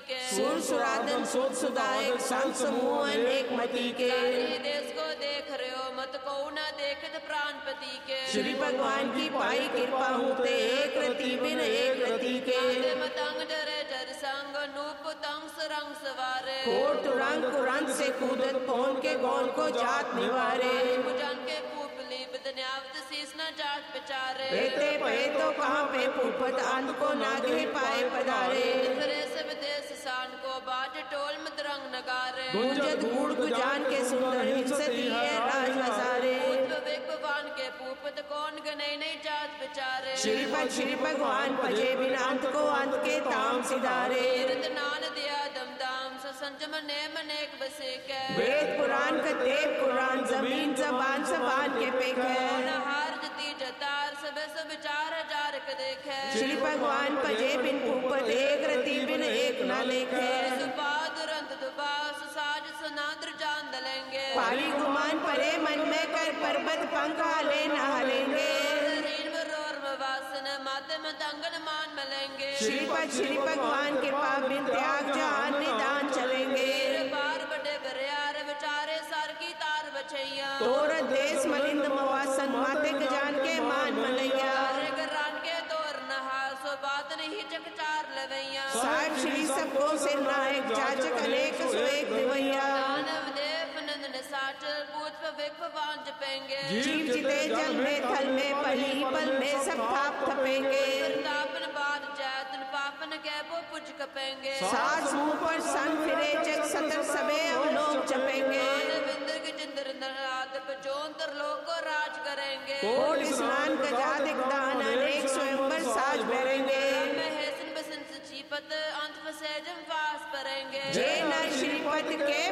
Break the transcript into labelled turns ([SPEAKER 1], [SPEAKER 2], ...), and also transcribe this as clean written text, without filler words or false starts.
[SPEAKER 1] के
[SPEAKER 2] सुर सुरादन सुध सुदायक संत समूह अनेक मति के
[SPEAKER 1] सारे देश को देख रहे हो मत को न देखत प्राणपति के
[SPEAKER 2] श्री भगवान की पाई कृपा होते एक रति बिन एक रति के
[SPEAKER 1] मतंग डरे जर संग नूप तंग सरंग सवारे
[SPEAKER 2] कोट तुरंग कुरंग से कूदत पौन के गौन को जात निवारे
[SPEAKER 1] जान के पूपली बदन्यावत शीस न जाट बेचारे
[SPEAKER 2] पेते पे तो कहाँ पे पूपत अंत को नागे पाए पधारे
[SPEAKER 1] फिरे सब देश शान को बाट टोल मदरंग नगारे
[SPEAKER 2] गुंजत गुड़ गुजान के सुंदर हिंसती है राज हसारे
[SPEAKER 1] भगवान के पूपत कौन गने नहीं जात बेचारे
[SPEAKER 2] श्री भगवान भजे बिना अंत को अंत के ताम सिधारे
[SPEAKER 1] नान दिया दम दाम संजम नेम अनेक बसे के
[SPEAKER 2] वेद पुराण का देव पुराण जमीन जबान सबान के पेख है
[SPEAKER 1] हार जती जतार सब चार हजार के देखे
[SPEAKER 2] श्री भगवान भजे बिन पूपत एक रति बिन एक न लेखे
[SPEAKER 1] दुरंत दुबास साज सुनाद्र जान दलेंगे
[SPEAKER 2] पाली गुमान परे मन में कर पर्वत पंखा ले न हलेंगे
[SPEAKER 1] वासन माते में दंगन मान मलेंगे
[SPEAKER 2] श्री भगवान के पाप बिन त्याग जहान निदान चलेंगे
[SPEAKER 1] पार बड़े गरियार बेचारे सर की तार बचैया
[SPEAKER 2] तोर देश मलिंद मवासन माते जान के मान मलैया
[SPEAKER 1] गरान के तोर नहा सो बात नहीं चकचार लवैया
[SPEAKER 2] साहिब श्री सबको सिर नायक चाचक अनेक सुएक दिवैया
[SPEAKER 1] दानव देव नंदन साच पूछ भगवान जपेंगे
[SPEAKER 2] जीव जिते जल में थल में पली पल में सब थाप थपेंगे
[SPEAKER 1] तापन बाद जैतन पापन के वो पुज कपेंगे
[SPEAKER 2] सास मुंह पर संग फिरे जग सतर सबे लोग चपेंगे
[SPEAKER 1] बिंदर के जिंदर नरात पे जोंतर लोग को राज करेंगे
[SPEAKER 2] कोट स्नान गजा दिग्दान अनेक स्वयंवर साज भरेंगे
[SPEAKER 1] हेसन बसन सचीपत अंत फसेजम वास परेंगे
[SPEAKER 2] जे नर श्रीपति के